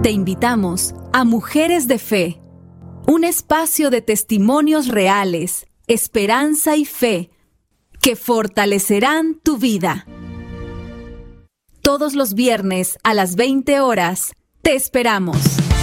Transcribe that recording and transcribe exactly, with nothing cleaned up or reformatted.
Te invitamos a Mujeres de Fe, un espacio de testimonios reales, esperanza y fe que fortalecerán tu vida. Todos los viernes a las veinte horas, te esperamos.